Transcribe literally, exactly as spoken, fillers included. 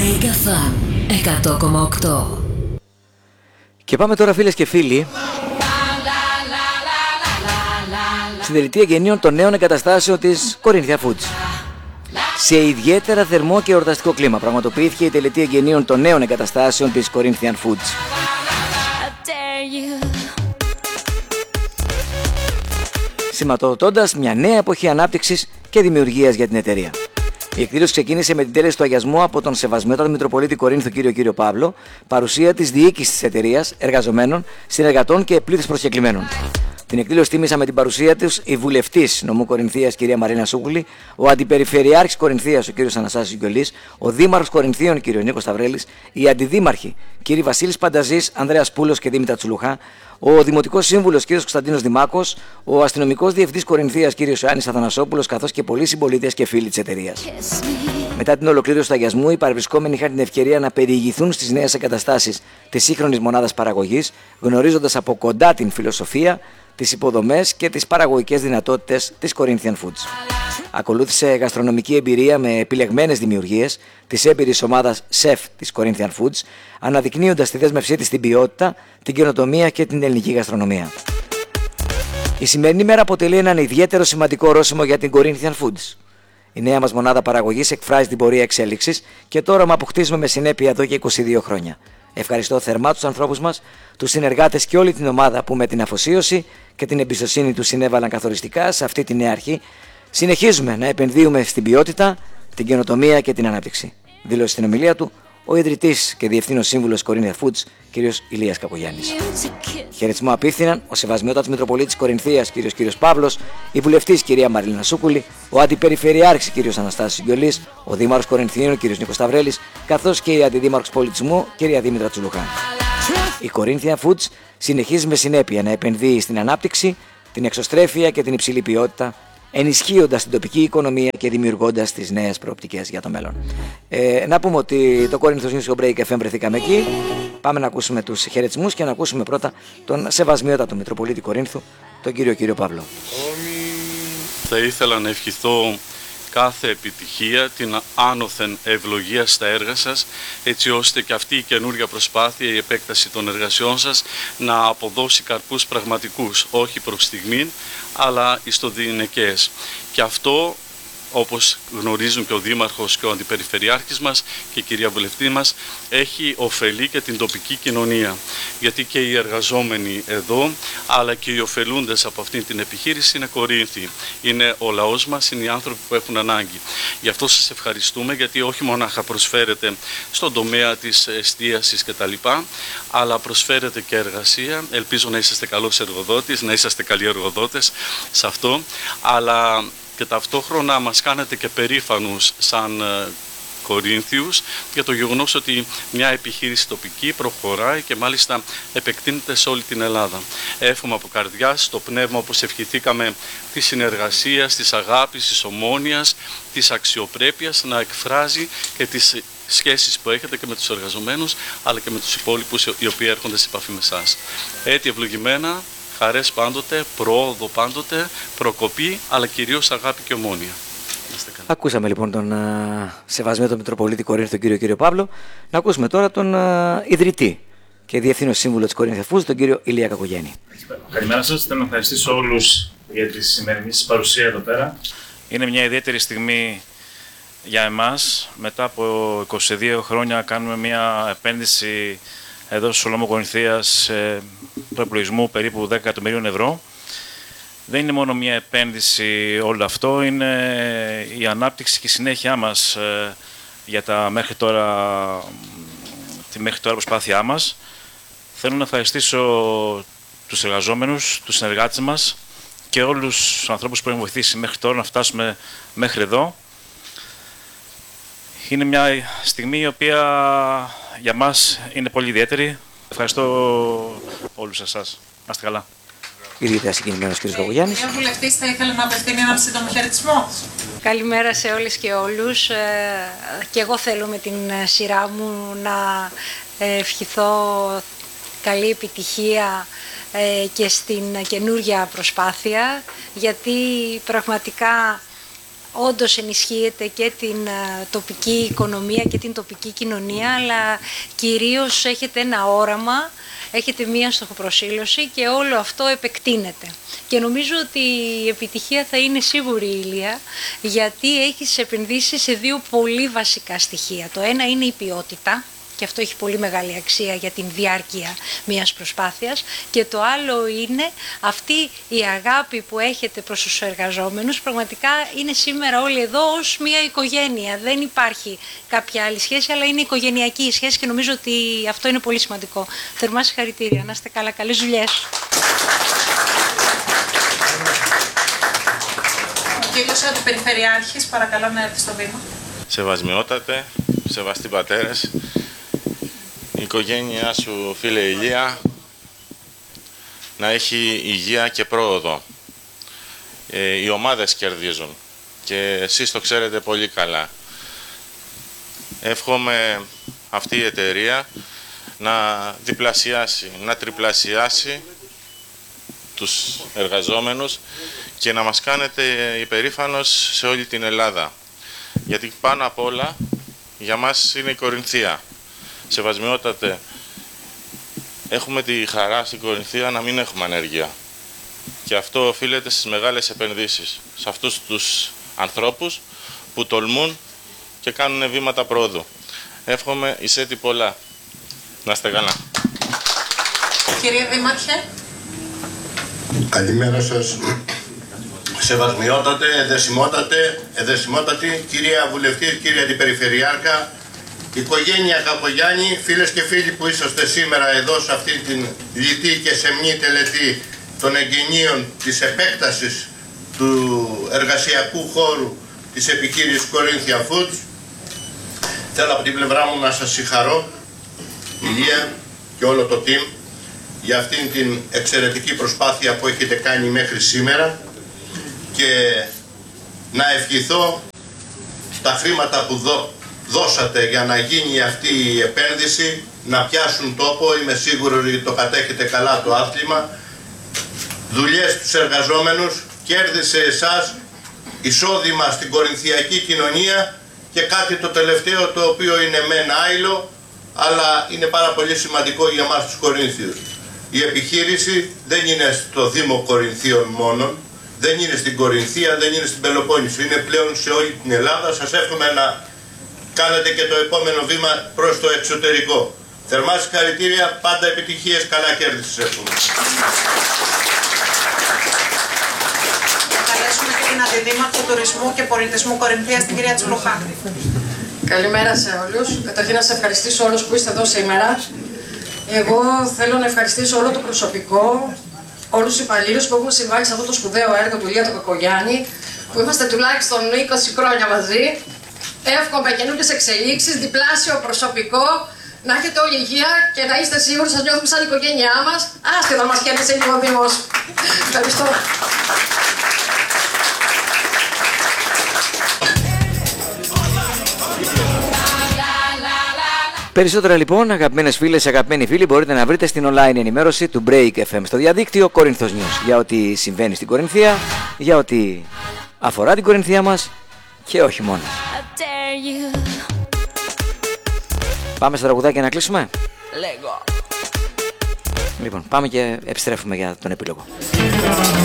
Break εφ εμ εκατό κόμμα οκτώ. Και πάμε τώρα, φίλες και φίλοι, στην τελετή εγγενείων των νέων εγκαταστάσεων της Corinthian Foods. Σε ιδιαίτερα θερμό και εορταστικό κλίμα πραγματοποιήθηκε η τελετή εγγενείων των νέων εγκαταστάσεων της Corinthian Foods. Σηματοδοτώντας μια νέα εποχή ανάπτυξης και δημιουργίας για την εταιρεία. Η εκδήλωση ξεκίνησε με την τέλεση του αγιασμού από τον Σεβασμιότατο Μητροπολίτη Κορίνθου κύριο κύριο Παύλο, παρουσία της διοίκησης της εταιρείας, εργαζομένων, συνεργατών και πλήθους προσκεκλημένων. Την εκδήλωση τίμησα με την παρουσία τους η βουλευτής νομού Κορινθίας κυρία Μαρίνα Σούκουλη, ο αντιπεριφερειάρχης Κορινθίας ο κύριος Αναστάσης Γιολής, ο δήμαρχος Κορινθίων κύριος Νίκος Σταυρέλης, οι αντιδήμαρχοι κύριοι Βασίλης Πανταζής, Ανδρέας Πούλος και Δήμητρα Τσουλουχά, ο δημοτικός σύμβουλος κύριος Κωνσταντίνος Δημάκος, ο αστυνομικός διευθυντής Κορινθίας κύριος Ιωάννης Αθανασόπουλος, καθώς και πολλοί συμπολίτες και φίλοι της εταιρείας. Μετά την ολοκλήρωση του αγιασμού, οι παρευρισκόμενοι είχαν την ευκαιρία να περιηγηθούν στις νέες εγκαταστάσεις της σύγχρονης μονάδας παραγωγής, γνωρίζοντας από κοντά την φιλοσοφία, τις υποδομές και τις παραγωγικές δυνατότητες της Corinthian Foods. Ακολούθησε γαστρονομική εμπειρία με επιλεγμένες δημιουργίες της έμπειρης ομάδας σεφ της Corinthian Foods, αναδεικνύοντας τη δέσμευσή της στην ποιότητα, την καινοτομία και την ελληνική γαστρονομία. Η σημερινή μέρα αποτελεί έναν ιδιαίτερο σημαντικό ορόσημο για την Corinthian Foods. Η νέα μας μονάδα παραγωγής εκφράζει την πορεία εξέλιξης και το όραμα που χτίζουμε με συνέπεια εδώ και είκοσι δύο χρόνια. Ευχαριστώ θερμά τους ανθρώπους μας, τους συνεργάτες και όλη την ομάδα που με την αφοσίωση και την εμπιστοσύνη τους συνέβαλαν καθοριστικά σε αυτή τη νέα αρχή. Συνεχίζουμε να επενδύουμε στην ποιότητα, την καινοτομία και την ανάπτυξη. Δήλωσε στην ομιλία του ο ιδρυτής και διευθύνων σύμβουλος Corinthian Foods, κ. Ηλίας Κακογιάννης. Χαιρετισμό απίφθηναν ο Σεβασμιότατος Μητροπολίτης Κορινθίας, κ. κ. Παύλος, η βουλευτής κ. Μαρίνα Σούκουλη, ο αντιπεριφερειάρχης κ. Αναστάσης Γιολής, ο δήμαρχος Κορινθίων κ. Νίκος Σταυρέλης, καθώς και η αντιδήμαρχος πολιτισμού κ. Δήμητρα Τσουλουχά. Η Corinthian Foods συνεχίζει με συνέπεια να επενδύει στην ανάπτυξη, την εξωστρέφεια και την υψηλή ποιότητα, ενισχύοντας την τοπική οικονομία και δημιουργώντας τις νέες προοπτικές για το μέλλον. Ε, να πούμε ότι το Corinthians News Break εφ εμ βρεθήκαμε εκεί. Πάμε να ακούσουμε τους χαιρετισμούς και να ακούσουμε πρώτα τον Σεβασμιότατο Μητροπολίτη Κορίνθου, τον κύριο κύριο Παύλο. Θα ήθελα να ευχηθώ κάθε επιτυχία, την άνωθεν ευλογία στα έργα σας, έτσι ώστε και αυτή η καινούργια προσπάθεια, η επέκταση των εργασιών σας να αποδώσει καρπούς πραγματικούς, όχι προς στιγμήν, αλλά εις το διηνεκές. Και αυτό, όπως γνωρίζουν και ο Δήμαρχος και ο Αντιπεριφερειάρχης μας και η κυρία Βουλευτή μας, έχει ωφελεί και την τοπική κοινωνία. Γιατί και οι εργαζόμενοι εδώ, αλλά και οι ωφελούντες από αυτή την επιχείρηση είναι Κορίνθιοι. Είναι ο λαός μας, είναι οι άνθρωποι που έχουν ανάγκη. Γι' αυτό σας ευχαριστούμε, γιατί όχι μονάχα προσφέρετε στον τομέα της εστίασης κτλ., αλλά προσφέρετε και εργασία. Ελπίζω να είσαστε καλός εργοδότης, να είσαστε καλοί εργοδότες σε αυτό, αλλά και ταυτόχρονα μας κάνετε και περήφανους σαν Κορίνθιους για το γεγονός ότι μια επιχείρηση τοπική προχωράει και μάλιστα επεκτείνεται σε όλη την Ελλάδα. Εύχομαι από καρδιάς το πνεύμα, όπως ευχηθήκαμε, της συνεργασίας, της αγάπης, της ομόνοιας, της αξιοπρέπειας, να εκφράζει και τις σχέσεις που έχετε και με τους εργαζομένους, αλλά και με τους υπόλοιπους οι οποίοι έρχονται σε επαφή με εσάς. Έτσι ευλογημένα, χαρές πάντοτε, πρόοδο πάντοτε, προκοπή, αλλά κυρίως αγάπη και ομόνοια. Ακούσαμε λοιπόν τον uh, Σεβασμιότατο Μητροπολίτη Κορίνθου, τον κύριο κύριο Παύλο. Να ακούσουμε τώρα τον uh, ιδρυτή και διευθύνων σύμβουλο της Corinthian Foods, τον κύριο Ηλία Κακογιάννη. Καλημέρα σας. Θέλω να ευχαριστήσω όλους για τη σημερινή σας παρουσία εδώ πέρα. Είναι μια ιδιαίτερη στιγμή για εμάς. Μετά από είκοσι δύο χρόνια κάνουμε μια επένδυση εδώ στο Λόμο Κορινθίας ε, προϋπολογισμού περίπου δέκα εκατομμυρίων ευρώ. Δεν είναι μόνο μια επένδυση όλο αυτό, είναι η ανάπτυξη και η συνέχεια μας ε, για τα μέχρι τώρα, τη μέχρι τώρα προσπάθειά μας. Θέλω να ευχαριστήσω τους εργαζόμενους, τους συνεργάτες μας και όλους τους ανθρώπους που έχουν βοηθήσει μέχρι τώρα να φτάσουμε μέχρι εδώ. Είναι μια στιγμή η οποία για μας είναι πολύ ιδιαίτερη. Ευχαριστώ όλους εσάς. Να είστε καλά. Ιδιαίτερα συγκινημένος κ. Κακογιάννης. Κύριε Βουλευτής, θα ήθελα να απευθύνει έναν σύντομο χαιρετισμό. Καλημέρα σε όλες και όλους. Και εγώ θέλω με την σειρά μου να ευχηθώ καλή επιτυχία και στην καινούργια προσπάθεια, γιατί πραγματικά όντως ενισχύετε και την α, τοπική οικονομία και την τοπική κοινωνία, αλλά κυρίως έχετε ένα όραμα, έχετε μία στοχοπροσήλωση και όλο αυτό επεκτείνεται. Και νομίζω ότι η επιτυχία θα είναι σίγουρη, Ηλία, γιατί έχεις επενδύσει σε δύο πολύ βασικά στοιχεία. Το ένα είναι η ποιότητα, και αυτό έχει πολύ μεγάλη αξία για την διάρκεια μιας προσπάθειας, και το άλλο είναι αυτή η αγάπη που έχετε προς τους εργαζόμενους. Πραγματικά είναι σήμερα όλοι εδώ ως μια οικογένεια. Δεν υπάρχει κάποια άλλη σχέση, αλλά είναι οικογενειακή η σχέση και νομίζω ότι αυτό είναι πολύ σημαντικό. Θερμά συγχαρητήρια, να είστε καλά, καλές δουλειές. Ο κύριος Αντιπεριφερειάρχης, παρακαλώ να έρθει στο βήμα. Σεβασμιότατε, σεβαστοί πατέρες, η οικογένειά σου, φίλε Ηλία, να έχει υγεία και πρόοδο. Ε, οι ομάδες κερδίζουν και εσείς το ξέρετε πολύ καλά. Εύχομαι αυτή η εταιρεία να διπλασιάσει, να τριπλασιάσει τους εργαζόμενους και να μας κάνετε υπερήφανος σε όλη την Ελλάδα. Γιατί πάνω απ' όλα για μας είναι η Κορινθία. Σεβασμιότατε, έχουμε τη χαρά στην Κορινθία να μην έχουμε ανεργία. Και αυτό οφείλεται στις μεγάλες επενδύσεις, σε αυτούς τους ανθρώπους που τολμούν και κάνουν βήματα πρόοδου. Εύχομαι εισέτη πολλά. Να είστε καλά. Κύριε Δήμαρχε. Καλημέρα σας. Σεβασμιότατε, εδεσιμότατε, εδεσιμότατη, κυρία Βουλευτή, κύριε Αντιπεριφερειάρχα, οικογένεια Καπογιάννη, φίλες και φίλοι που είσαστε σήμερα εδώ σε αυτή την λιτή και σεμνή τελετή των εγγενείων της επέκτασης του εργασιακού χώρου της επιχείρησης Corinthia Foods. Θέλω από την πλευρά μου να σας συγχαρώ, Ηλία και όλο το team, για αυτήν την εξαιρετική προσπάθεια που έχετε κάνει μέχρι σήμερα και να ευχηθώ τα χρήματα που δω, δώσατε για να γίνει αυτή η επένδυση να πιάσουν τόπο. Είμαι σίγουρο ότι το κατέχετε καλά το άθλημα. Δουλειές στους εργαζόμενους, κέρδη σε εσάς, εισόδημα στην κορινθιακή κοινωνία και κάτι το τελευταίο το οποίο είναι μεν άειλο, αλλά είναι πάρα πολύ σημαντικό για μας τους Κορίνθιους. Η επιχείρηση δεν είναι στο Δήμο Κορινθίων μόνον, δεν είναι στην Κορινθία, δεν είναι στην Πελοπόννησο, είναι πλέον σε όλη την Ελλάδα. Σας εύχομαι να κάνετε και το επόμενο βήμα προς το εξωτερικό. Θερμά συγχαρητήρια, πάντα επιτυχίες, καλά κέρδη σας εύχομαι. Θα καλέσουμε και την Αντιδήμαρχο Τουρισμού και Πολιτισμού Κορινθίας, την κυρία Τσουλουχά. Καλημέρα σε όλους. Καταρχήν να σας ευχαριστήσω όλους που είστε εδώ σήμερα. Εγώ θέλω να ευχαριστήσω όλο το προσωπικό, όλους τους υπαλλήλους που έχουν συμβάλει σε αυτό το σπουδαίο έργο του Ηλία του Κακογιάννη, που είμαστε τουλάχιστον είκοσι χρόνια μαζί. Εύχομαι καινούργιες εξελίξεις, διπλάσιο προσωπικό, να έχετε όλη υγεία και να είστε σίγουροι, σας νιώθουμε σαν οικογένειά μας, άσχετα μας κέρδισε λίγο ο Δήμος. Ευχαριστώ. Περισσότερα λοιπόν, αγαπημένες φίλες, αγαπημένοι φίλοι, μπορείτε να βρείτε στην online ενημέρωση του Break εφ εμ στο διαδίκτυο Corinthos News για ό,τι συμβαίνει στην Κορινθία, για ό,τι αφορά την Κορινθία μας και όχι μόνο. Πάμε στα τραγουδάκια να κλείσουμε. Λοιπόν, πάμε και επιστρέφουμε για τον επίλογο.